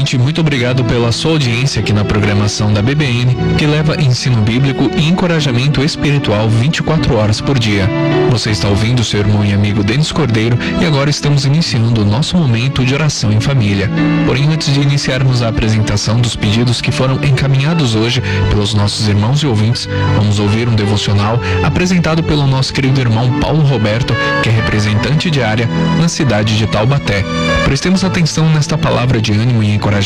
ouvinte, muito obrigado pela sua audiência aqui na programação da BBN, que leva ensino bíblico e encorajamento espiritual 24 horas por dia. Você está ouvindo seu irmão e amigo Denis Cordeiro e agora estamos iniciando o nosso momento de oração em família. Porém, antes de iniciarmos a apresentação dos pedidos que foram encaminhados hoje pelos nossos irmãos e ouvintes, vamos ouvir um devocional apresentado pelo nosso querido irmão Paulo Roberto, que é representante de área na cidade de Taubaté. Prestemos atenção nesta palavra de ânimo e encorajamento